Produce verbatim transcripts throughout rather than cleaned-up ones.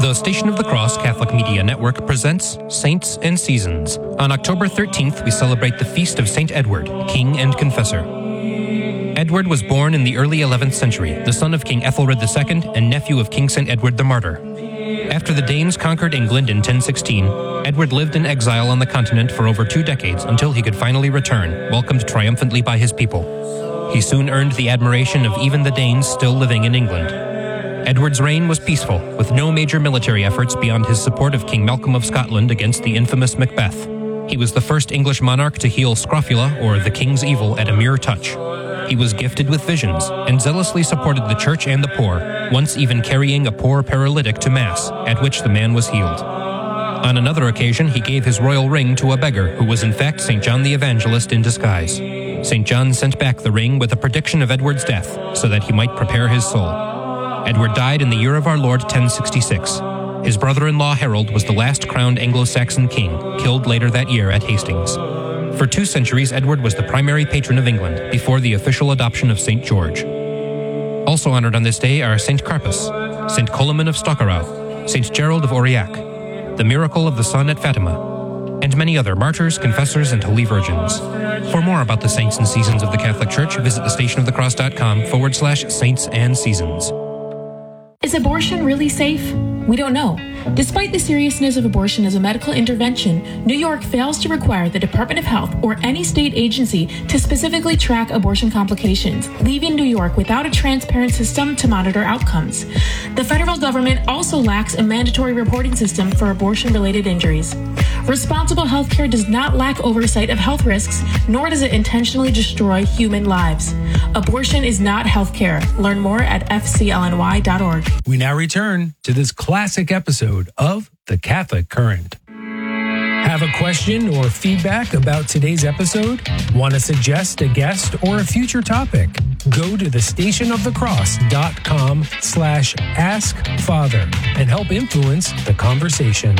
The Station of the Cross Catholic Media Network presents Saints and Seasons. On October thirteenth, we celebrate the feast of Saint Edward, King and Confessor. Edward was born in the early eleventh century, the son of King Ethelred the Second and nephew of King Saint Edward the Martyr. After the Danes conquered England in ten sixteen, Edward lived in exile on the continent for over two decades until he could finally return, welcomed triumphantly by his people. He soon earned the admiration of even the Danes still living in England. Edward's reign was peaceful, with no major military efforts beyond his support of King Malcolm of Scotland against the infamous Macbeth. He was the first English monarch to heal scrofula, or the king's evil, at a mere touch. He was gifted with visions, and zealously supported the church and the poor, once even carrying a poor paralytic to Mass, at which the man was healed. On another occasion, he gave his royal ring to a beggar, who was in fact Saint John the Evangelist in disguise. Saint John sent back the ring with a prediction of Edward's death, so that he might prepare his soul. Edward died in the year of our Lord ten sixty-six. His brother-in-law Harold was the last crowned Anglo-Saxon king, killed later that year at Hastings. For two centuries, Edward was the primary patron of England before the official adoption of Saint George. Also honored on this day are Saint Carpus, Saint Coloman of Stockerau, Saint Gerald of Aurillac, the miracle of the sun at Fatima, and many other martyrs, confessors, and holy virgins. For more about the saints and seasons of the Catholic Church, visit thestationofthecross.com forward slash saints and seasons. Is abortion really safe? We don't know. Despite the seriousness of abortion as a medical intervention, New York fails to require the Department of Health or any state agency to specifically track abortion complications, leaving New York without a transparent system to monitor outcomes. The federal government also lacks a mandatory reporting system for abortion-related injuries. Responsible healthcare does not lack oversight of health risks, nor does it intentionally destroy human lives. Abortion is not healthcare. Learn more at f c l n y dot org. We now return to this classic episode of The Catholic Current. Have a question or feedback about today's episode? Want to suggest a guest or a future topic? Go to thestationofthecross.com slash ask father and help influence the conversation.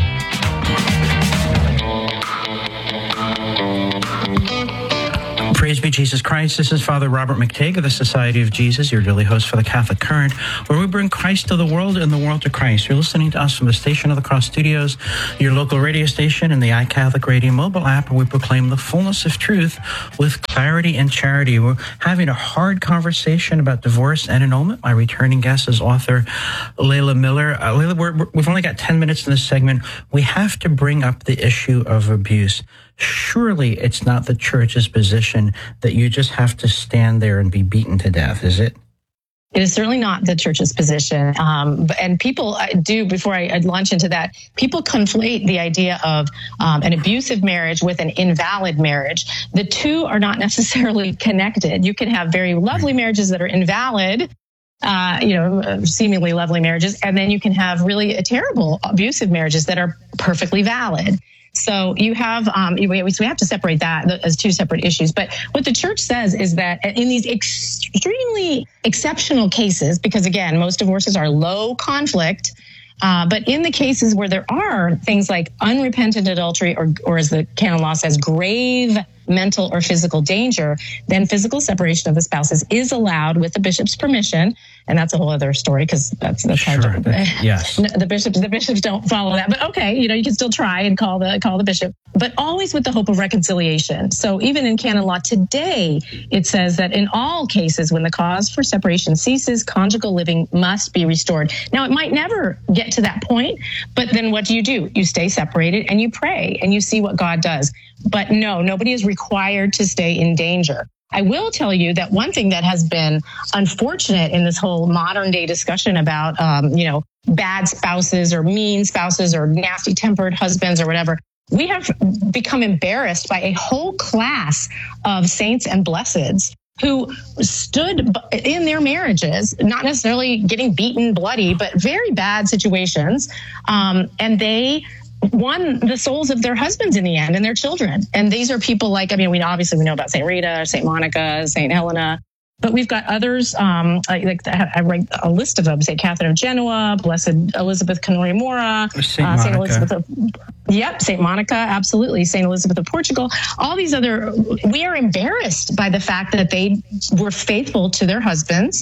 Praise be Jesus Christ. This is Father Robert McTague of the Society of Jesus, your daily host for the Catholic Current, where we bring Christ to the world and the world to Christ. You're listening to us from the Station of the Cross Studios, your local radio station, and the iCatholic Radio mobile app, where we proclaim the fullness of truth with clarity and charity. We're having a hard conversation about divorce and annulment. My returning guest is author Layla Miller. Uh, Layla, we're, we're, we've only got ten minutes in this segment. We have to bring up the issue of abuse. Surely it's not the church's position that you just have to stand there and be beaten to death, is it? It is certainly not the church's position. Um, and people do, before I, I launch into that, people conflate the idea of um, an abusive marriage with an invalid marriage. The two are not necessarily connected. You can have very lovely marriages that are invalid, uh, you know, seemingly lovely marriages, and then you can have really terrible abusive marriages that are perfectly valid. So you have, um, we have to separate that as two separate issues. But what the church says is that in these extremely exceptional cases, because again, most divorces are low conflict, uh, but in the cases where there are things like unrepentant adultery or, or as the canon law says, grave mental or physical danger, then physical separation of the spouses is allowed with the bishop's permission. And that's a whole other story because that's that's sure. hard to. Yes. The bishops the bishops don't follow that, but okay, you know, you can still try and call the call the bishop, but always with the hope of reconciliation. So even in canon law today, it says that in all cases when the cause for separation ceases, conjugal living must be restored. Now it might never get to that point, but then what do you do? You stay separated and you pray and you see what God does. But no, nobody is required to stay in danger. I will tell you that one thing that has been unfortunate in this whole modern day discussion about, um, you know, bad spouses or mean spouses or nasty tempered husbands or whatever, we have become embarrassed by a whole class of saints and blesseds who stood in their marriages, not necessarily getting beaten bloody, but very bad situations. Um, and they won the souls of their husbands in the end and their children. And these are people like, I mean, we obviously we know about Saint Rita, Saint Monica, Saint Helena, but we've got others, um, like I write a list of them, Saint Catherine of Genoa, Blessed Elizabeth Canori Mora, Saint uh, Saint Elizabeth of, yep, Saint Monica, absolutely, Saint Elizabeth of Portugal, all these other, we are embarrassed by the fact that they were faithful to their husbands.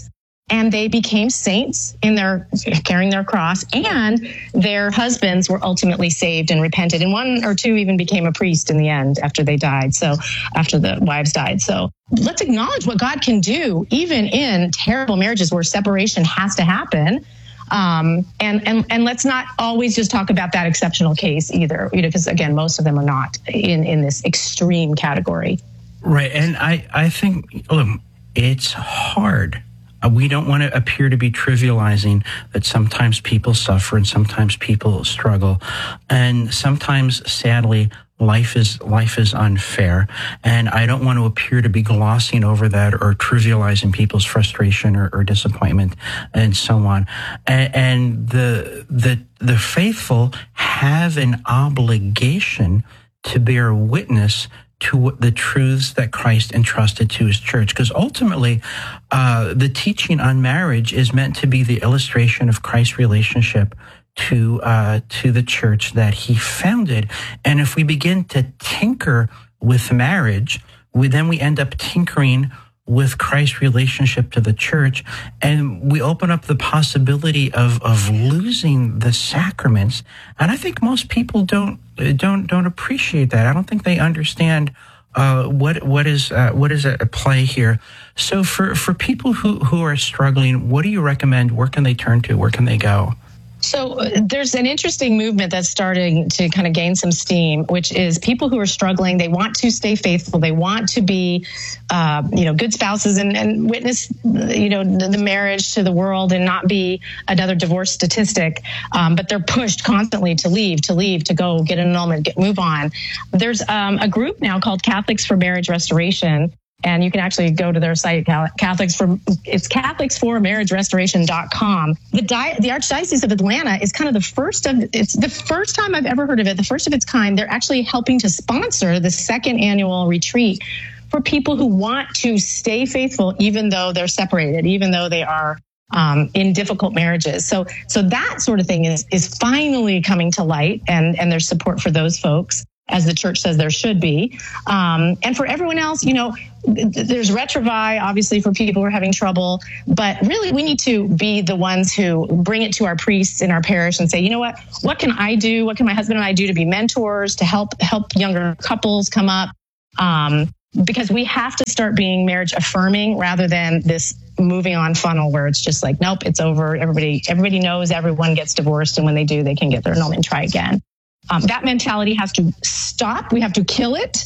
and they became saints in their carrying their cross, and their husbands were ultimately saved and repented. And one or two even became a priest in the end after they died. So after the wives died. So let's acknowledge what God can do, even in terrible marriages where separation has to happen. Um, and, and, and let's not always just talk about that exceptional case either, you know, because again, most of them are not in, in this extreme category. Right. And I, I think, look, it's hard. Uh, we don't want to appear to be trivializing that sometimes people suffer and sometimes people struggle. And sometimes, sadly, life is life is unfair. And I don't want to appear to be glossing over that or trivializing people's frustration or, or disappointment and so on. And, and the the the faithful have an obligation to bear witness to the truths that Christ entrusted to his church. Because ultimately, uh, the teaching on marriage is meant to be the illustration of Christ's relationship to uh, to the church that he founded. And if we begin to tinker with marriage, we then we end up tinkering with Christ's relationship to the church, and we open up the possibility of of losing the sacraments. And I think most people don't don't don't appreciate that. I don't think they understand uh, what what is uh, what is at play here. So for for people who who are struggling, what do you recommend? Where can they turn to? Where can they go? So uh, there's an interesting movement that's starting to kind of gain some steam, which is people who are struggling. They want to stay faithful. They want to be, uh, you know, good spouses and, and witness, you know, the, the marriage to the world and not be another divorce statistic. Um, but they're pushed constantly to leave, to leave, to go get an annulment, get move on. There's um, a group now called Catholics for Marriage Restoration. And you can actually go to their site, Catholics for, it's Catholics for Marriage Restoration dot com. The, Di- the Archdiocese of Atlanta is kind of the first of, it's the first time I've ever heard of it, the first of its kind. They're actually helping to sponsor the second annual retreat for people who want to stay faithful, even though they're separated, even though they are um, in difficult marriages. So, so that sort of thing is, is finally coming to light, and, and there's support for those folks, as the church says there should be. Um, and for everyone else, you know, there's Retrovi, obviously, for people who are having trouble. But really, we need to be the ones who bring it to our priests in our parish and say, you know what, what can I do? What can my husband and I do to be mentors, to help help younger couples come up? Um, because we have to start being marriage affirming rather than this moving on funnel where it's just like, nope, it's over. Everybody, everybody knows everyone gets divorced. And when they do, they can get their annulment and try again. Um, that mentality has to stop. We have to kill it.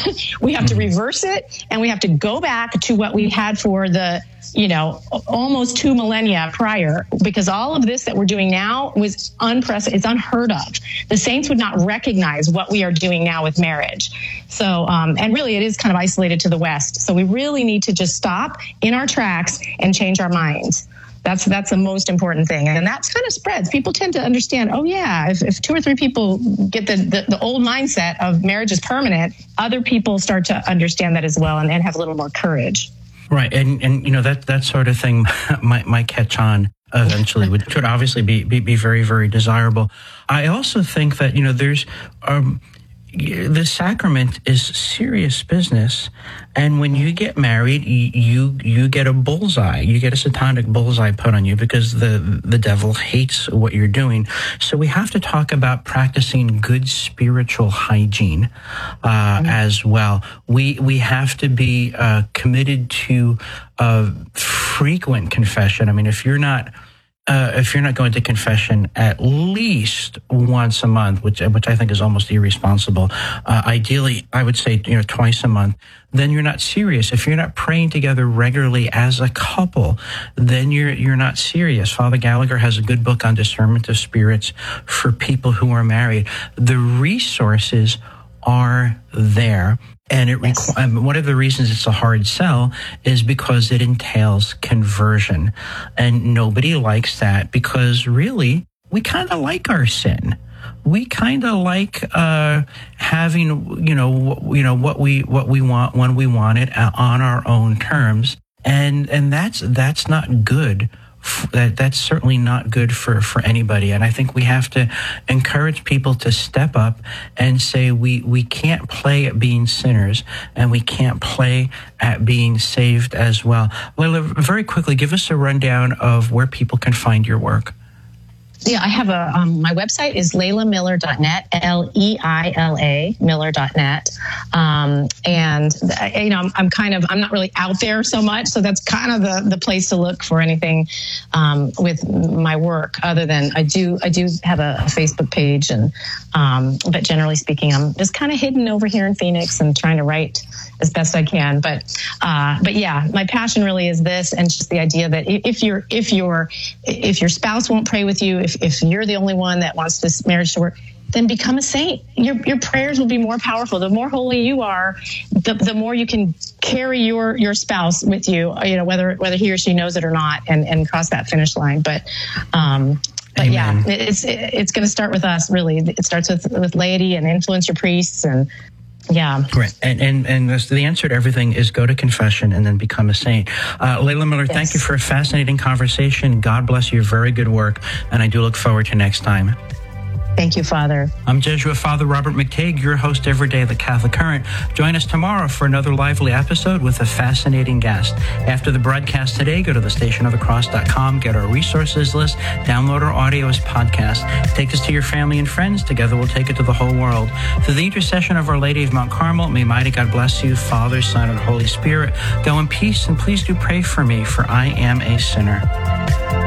We have to reverse it. And we have to go back to what we had for the, you know, almost two millennia prior, because all of this that we're doing now was unprecedented. It's unheard of. The saints would not recognize what we are doing now with marriage. So, um, and really it is kind of isolated to the West. So we really need to just stop in our tracks and change our minds. That's that's the most important thing. And that's kind of spreads. People tend to understand, oh, yeah, if, if two or three people get the, the, the old mindset of marriage is permanent, other people start to understand that as well and, and have a little more courage. Right. And, and you know, that, that sort of thing might, might catch on eventually, which would obviously be, be, be very, very desirable. I also think that, you know, there's... Um, the sacrament is serious business, and when you get married, you you get a bullseye. You get a satanic bullseye put on you because the the devil hates what you're doing. So we have to talk about practicing good spiritual hygiene uh, mm-hmm. as well. We we have to be uh, committed to uh, frequent confession. I mean, if you're not. Uh, if you're not going to confession at least once a month, which which I think is almost irresponsible, uh, ideally, I would say, you know, twice a month, then you're not serious. If you're not praying together regularly as a couple, then you're you're not serious. Father Gallagher has a good book on discernment of spirits for people who are married. The resources are there. And it yes. requ- um, one of the reasons it's a hard sell is because it entails conversion. And nobody likes that because really, we kind of like our sin. We kind of like uh, having, you know, w- you know what we what we want when we want it on our own terms. And and that's that's not good that that's certainly not good for, for anybody. And I think we have to encourage people to step up and say we, we can't play at being sinners, and we can't play at being saved as well. Leila, very quickly, give us a rundown of where people can find your work. Yeah, I have a, um, my website is leila miller dot net, L E I L A, miller dot net. Um, and, you know, I'm, I'm kind of, I'm not really out there so much. So that's kind of the, the place to look for anything, um, with my work, other than I do, I do have a, a Facebook page, and, um, but generally speaking, I'm just kind of hidden over here in Phoenix and trying to write as best I can. But, uh, but yeah, my passion really is this, and just the idea that if you're, if you're, if your spouse won't pray with you, if, if you're the only one that wants this marriage to work, then become a saint. Your, your prayers will be more powerful. The more holy you are, the, the more you can carry your, your spouse with you, you know, whether, whether he or she knows it or not, and, and cross that finish line. But, um, But Amen. yeah, it's, it's going to start with us, really. It starts with, with laity and influence your priests, and yeah. Right. And, and, and the answer to everything is go to confession and then become a saint. Uh, Leila Miller, yes. Thank you for a fascinating conversation. God bless your very good work. And I do look forward to next time. Thank you, Father. I'm Jesuit Father Robert McTague, your host every day of the Catholic Current. Join us tomorrow for another lively episode with a fascinating guest. After the broadcast today, go to the station of the cross dot com, get our resources list, download our audio as podcast. Take this to your family and friends. Together we'll take it to the whole world. Through the intercession of Our Lady of Mount Carmel, may mighty God bless you, Father, Son, and Holy Spirit. Go in peace, and please do pray for me, for I am a sinner.